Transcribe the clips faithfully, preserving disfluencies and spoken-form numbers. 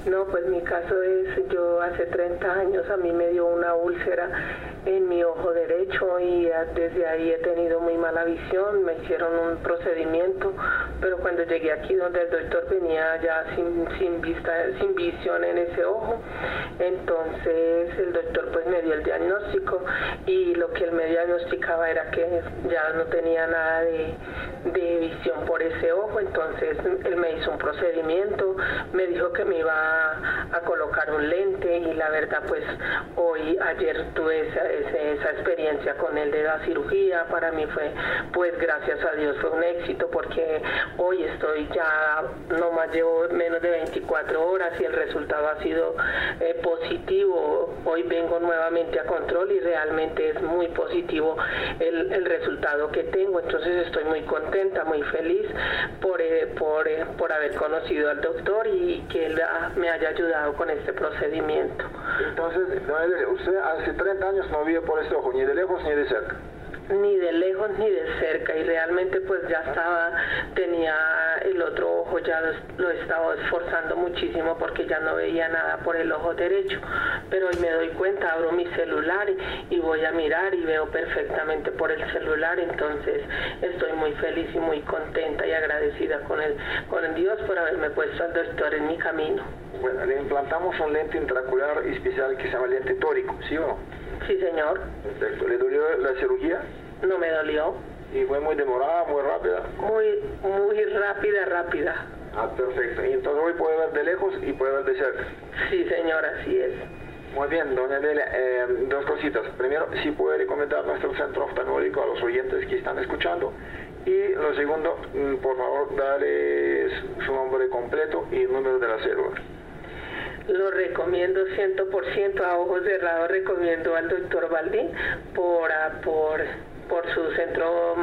No, pues mi caso es, yo hace treinta años a mí me dio una úlcera en mi ojo derecho y desde ahí he tenido muy mala visión, me hicieron un procedimiento, pero cuando llegué aquí donde el doctor venía ya sin, sin vista, sin visión en ese ojo, entonces el doctor pues me dio el diagnóstico y lo que él me diagnosticaba era que ya no tenía nada de, de visión por ese ojo, entonces él me hizo un procedimiento, me dijo que me iba a colocar un lente y la verdad pues hoy, ayer tuve esa, esa, esa experiencia con él de la cirugía, para mí fue pues gracias a Dios fue un éxito porque hoy estoy ya, no más llevo menos de veinticuatro horas y el resultado ha sido eh, positivo, hoy vengo nuevamente a control y realmente es muy positivo el, el resultado que tengo, entonces estoy muy contenta, muy feliz por, eh, por, eh, por haber conocido al doctor y que él ha, me haya ayudado con este procedimiento. Entonces, usted hace treinta años no vio por este ojo, ni de lejos ni de cerca. Ni de lejos ni de cerca y realmente pues ya estaba, tenía el otro ojo, ya lo, lo estaba esforzando muchísimo porque ya no veía nada por el ojo derecho, pero hoy me doy cuenta, abro mi celular y, y voy a mirar y veo perfectamente por el celular, entonces estoy muy feliz y muy contenta y agradecida con el, con el Dios por haberme puesto al doctor en mi camino. Bueno, le implantamos un lente intraocular especial que se llama lente tórico, ¿sí o no? Sí, señor. Perfecto. ¿Le dolió la cirugía? No me dolió. ¿Y fue muy demorada, muy rápida? Muy, muy rápida, rápida. Ah, perfecto. Y entonces hoy puede ver de lejos y puede ver de cerca. Sí, señor, así es. Muy bien, doña Delia, eh, dos cositas. Primero, si puede recomendar nuestro centro oftalmológico a los oyentes que están escuchando. Y lo segundo, por favor, dale su nombre completo y el número de la cédula. Lo recomiendo cien por ciento, a ojos cerrados recomiendo al doctor Baldín por, por, por su centro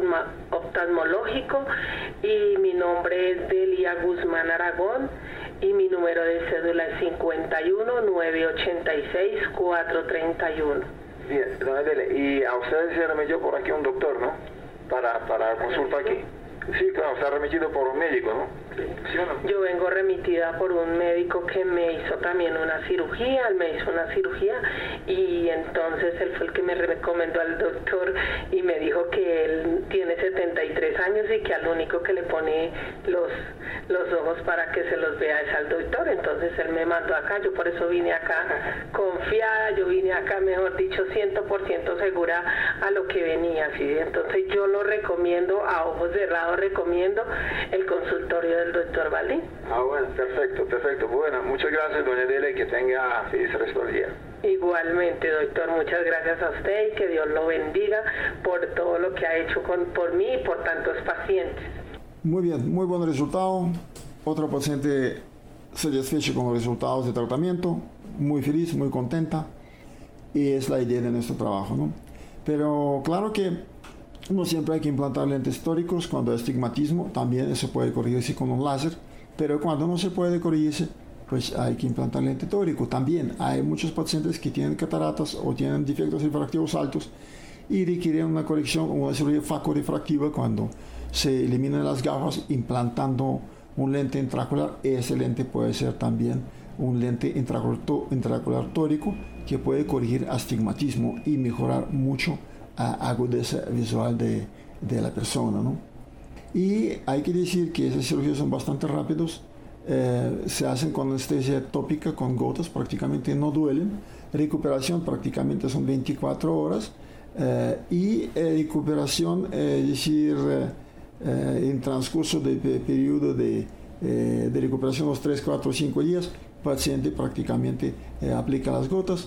oftalmológico y mi nombre es Delia Guzmán Aragón y mi número de cédula es cincuenta y uno, novecientos ochenta y seis, cuatrocientos treinta y uno. Bien, doña Delia, y a ustedes se remitió por aquí un doctor, ¿no? Para, para consulta aquí. Sí, claro, se ha remitido por un médico, ¿no? ¿Sí o no? Yo vengo remitida por un médico que me hizo también una cirugía, él me hizo una cirugía y entonces él fue el que me recomendó al doctor y me dijo que él tiene setenta y tres años y que al único que le pone los, los ojos para que se los vea es al doctor, entonces él me mandó acá, yo por eso vine acá confiada, yo vine acá, mejor dicho, cien por ciento segura a lo que venía, ¿sí? Entonces yo lo recomiendo, a ojos cerrados recomiendo el consultorio del doctor Baldín. Ah, bueno, perfecto, perfecto. Bueno, muchas gracias, doña Delia, y que tenga feliz resto del día. Igualmente, doctor, muchas gracias a usted y que Dios lo bendiga por todo lo que ha hecho con, por mí y por tantos pacientes. Muy bien, muy buen resultado. Otra paciente satisfecha con los resultados de tratamiento, muy feliz, muy contenta, y es la idea de nuestro trabajo, ¿no? Pero claro que no siempre hay que implantar lentes tóricos. Cuando hay astigmatismo también eso puede corregirse con un láser, pero cuando no se puede corregirse, pues hay que implantar lente tórico. También hay muchos pacientes que tienen cataratas o tienen defectos refractivos altos y requieren una corrección, una cirugía facorefractiva cuando se eliminan las gafas implantando un lente intraocular. Ese lente puede ser también un lente intraocular tórico que puede corregir astigmatismo y mejorar mucho a agudeza visual de, de la persona, ¿no? Y hay que decir que esas cirugías son bastante rápidos, eh, se hacen con anestesia tópica, con gotas, prácticamente no duelen, recuperación prácticamente son veinticuatro horas, eh, y eh, recuperación, eh, es decir, eh, eh, en transcurso del de periodo de, eh, de recuperación, los tres, cuatro, cinco días, el paciente prácticamente eh, aplica las gotas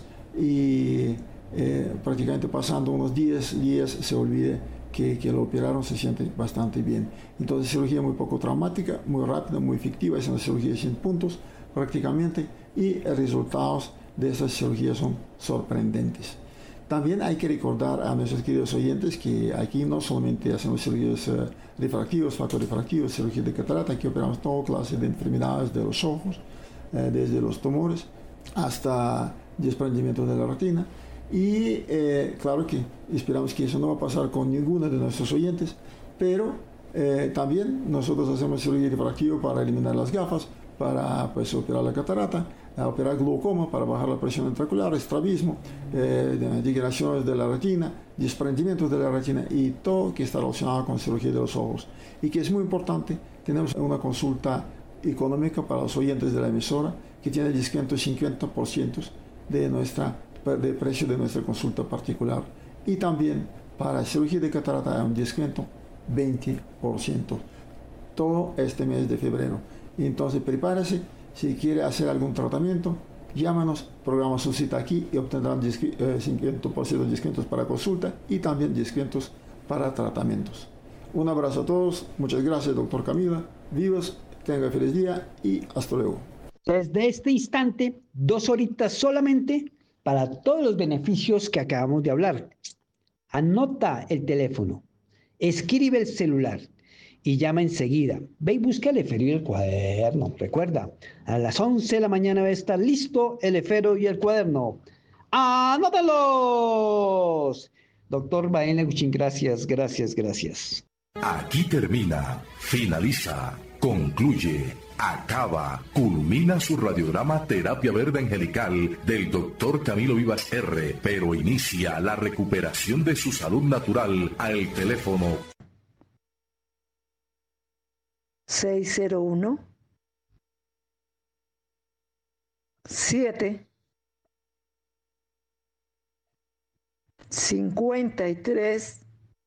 y Eh, prácticamente pasando unos diez días se olvide que, que lo operaron, se siente bastante bien. Entonces cirugía muy poco traumática, muy rápida, muy efectiva, es una cirugía sin puntos prácticamente y los resultados de esas cirugías son sorprendentes. También hay que recordar a nuestros queridos oyentes que aquí no solamente hacemos cirugías uh, refractivas, facorefractivas, cirugía de catarata, aquí operamos toda clase de enfermedades de los ojos, uh, desde los tumores hasta desprendimiento de la retina. Y eh, claro que esperamos que eso no va a pasar con ninguno de nuestros oyentes, pero eh, también nosotros hacemos cirugía refractiva para eliminar las gafas, para pues, operar la catarata, operar glaucoma para bajar la presión intraocular, estrabismo, eh, degeneraciones de la retina, desprendimientos de la retina y todo que está relacionado con cirugía de los ojos. Y que es muy importante, tenemos una consulta económica para los oyentes de la emisora que tiene descuento cincuenta por ciento de nuestra de precio de nuestra consulta particular, y también para cirugía de catarata hay un descuento veinte por ciento todo este mes de febrero. Y entonces prepárese, si quiere hacer algún tratamiento, llámanos, programa su cita aquí y obtendrán cincuenta por ciento de descuentos para consulta y también descuentos para tratamientos. Un abrazo a todos, muchas gracias, doctor Camila, vivos, tenga feliz día y hasta luego. Desde este instante, dos horitas solamente para todos los beneficios que acabamos de hablar. Anota el teléfono, escribe el celular y llama enseguida. Ve y busca el esfero y el cuaderno. Recuerda, a las once de la mañana va a estar listo el esfero y el cuaderno. ¡Anótalos! Doctor Baena Guchín, gracias, gracias, gracias. Aquí termina, finaliza, concluye, acaba, culmina su radiograma Terapia Verde Angelical del doctor Camilo Vivas R, pero inicia la recuperación de su salud natural al teléfono seis cero uno, siete, cincuenta y tres,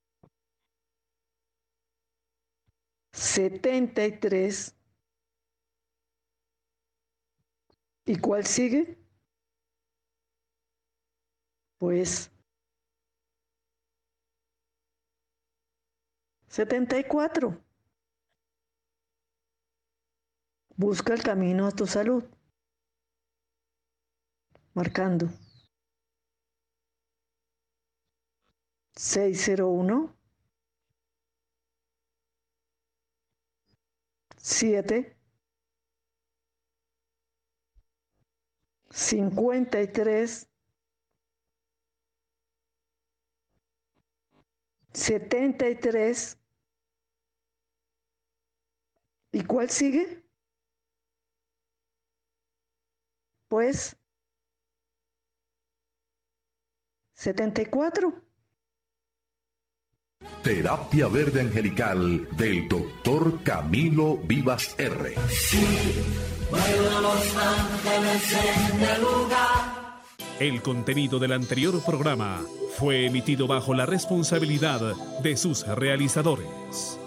setenta y tres. ¿Y cuál sigue? Pues setenta y cuatro. Busca el camino a tu salud. Marcando seis cero uno, siete, cincuenta y tres, setenta y tres. ¿Y cuál sigue? Pues setenta y cuatro. Terapia Verde Angelical del doctor Camilo Vivas R. Sí, vuelan los ángeles en el lugar. El contenido del anterior programa fue emitido bajo la responsabilidad de sus realizadores.